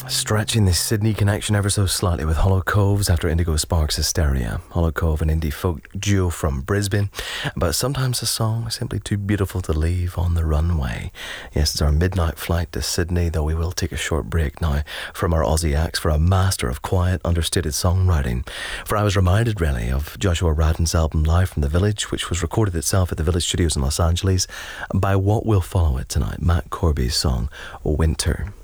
Stretching the Sydney connection ever so slightly with Hollow Coves after Indigo Sparks Hysteria. Hollow Cove, an indie folk duo from Brisbane, but sometimes a song is simply too beautiful to leave on the runway. Yes, it's our midnight flight to Sydney, though we will take a short break now from our Aussie acts for a master of quiet, understated songwriting. For I was reminded really of Joshua Radin's album Live from the Village, which was recorded itself at the Village Studios in Los Angeles, by what will follow it tonight, Matt Corby's song Winter.